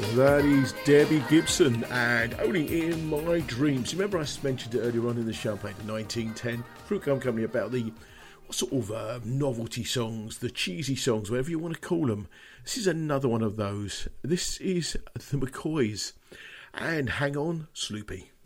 That is Debbie Gibson and Only in My Dreams. Remember I mentioned it earlier on in the show, played in 1910, Fruit Gum Company, about the sort of novelty songs, the cheesy songs, whatever you want to call them. This is another one of those. This is the McCoys and Hang On Sloopy.